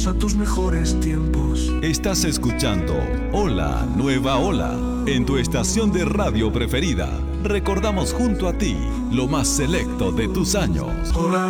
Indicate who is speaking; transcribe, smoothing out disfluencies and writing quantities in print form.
Speaker 1: a tus mejores tiempos.
Speaker 2: Estás escuchando Hola, Nueva Ola, en tu estación de radio preferida. Recordamos junto a ti lo más selecto de tus años.
Speaker 1: Hola.